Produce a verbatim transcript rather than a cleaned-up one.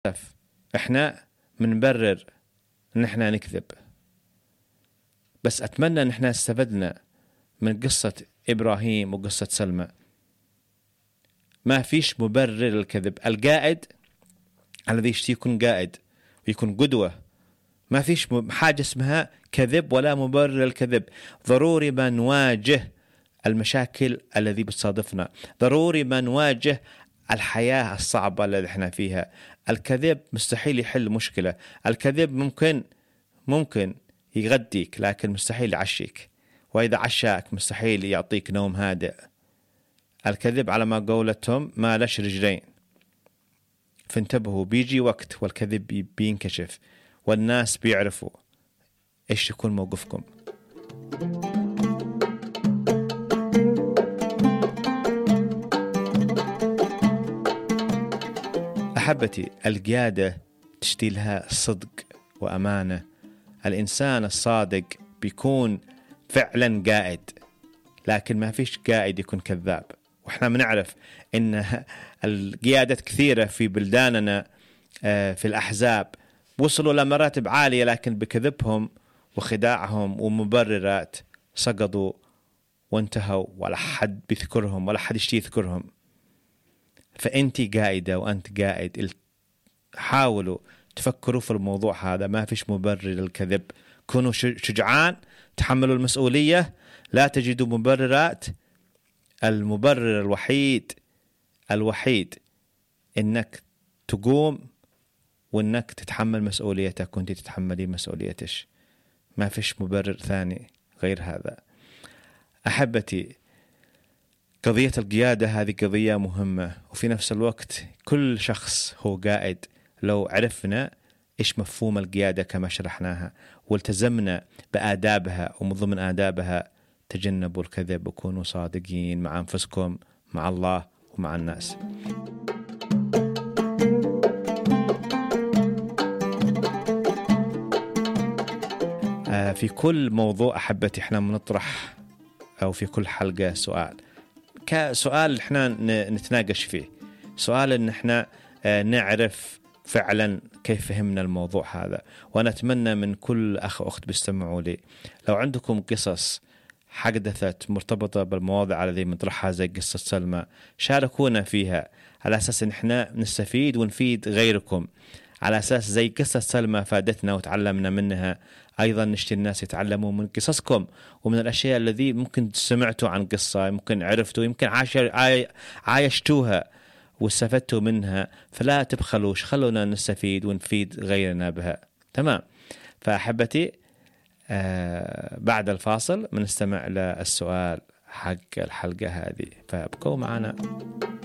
احنا منبرر ان احنا نكذب، بس اتمنى ان احنا استفدنا من قصة ابراهيم وقصة سلمى. ما فيش مبرر للكذب. القائد الذي يشتي يكون قائد ويكون قدوة. ما فيش حاجة اسمها كذب ولا مبرر للكذب. ضروري ما نواجه المشاكل الذي بتصادفنا، ضروري ما نواجه الحياة الصعبة اللي احنا فيها. الكذب مستحيل يحل مشكلة. الكذب ممكن ممكن يغديك لكن مستحيل يعشيك، وإذا عشاك مستحيل يعطيك نوم هادئ. الكذب على ما قولتهم ما لش رجلين، فانتبهوا، بيجي وقت والكذب بينكشف والناس بيعرفوا إيش يكون موقفكم. أحبتي، القيادة تشتي لها صدق وأمانة. الإنسان الصادق بيكون فعلا قائد، لكن ما فيش قائد يكون كذاب. وإحنا بنعرف إن القيادات كثيرة في بلداننا في الأحزاب وصلوا لمراتب عالية، لكن بكذبهم وخداعهم ومبررات سقطوا وانتهوا، ولا حد بيذكرهم ولا حد يشتي يذكرهم. فأنتي قائدة وأنت قائد، حاولوا تفكروا في الموضوع هذا. ما فيش مبرر للكذب. كونوا شجعان، تحملوا المسؤولية، لا تجدوا مبررات. المبرر الوحيد الوحيد إنك تقوم وإنك تتحمل مسؤوليتك وإنتي تتحملي مسؤوليتش. ما فيش مبرر ثاني غير هذا. أحبتي، قضية القيادة هذه قضية مهمة، وفي نفس الوقت كل شخص هو قائد. لو عرفنا إيش مفهوم القيادة كما شرحناها والتزمنا بآدابها، ومن ضمن آدابها تجنبوا الكذب وكونوا صادقين مع أنفسكم، مع الله ومع الناس. آه في كل موضوع أحبتي إحنا بنطرح، أو في كل حلقة سؤال، كسؤال إحنا نتناقش فيه، سؤال إن إحنا آه نعرف فعلا كيف فهمنا الموضوع هذا. وأنا أتمنى من كل أخ وأخت بيستمعوا لي، لو عندكم قصص حدثت مرتبطة بالمواضيع التي مطرحها زي قصة سلمى، شاركونا فيها على أساس إن إحنا نستفيد ونفيد غيركم. على أساس زي قصة سلمى فادتنا وتعلمنا منها، أيضا نشتي الناس يتعلموا من قصصكم ومن الأشياء التي ممكن سمعتوا عن قصة، ممكن عرفتوا، يمكن عايشتوها واستفدتوا منها. فلا تبخلوش، خلونا نستفيد ونفيد غيرنا بها. تمام. فأحبتي، آه بعد الفاصل بنستمع للسؤال حق الحلقة هذه، فابقوا معنا.